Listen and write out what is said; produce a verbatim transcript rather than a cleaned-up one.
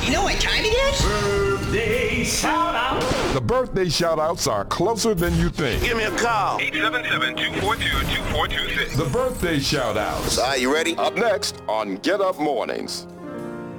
You know what time it is? Birthday shout out. The birthday shout-outs are closer than you think. Give me a call. eight seven seven, two four two, two four two six. The birthday shout-outs. Are you ready? Up next on Get Up Mornings.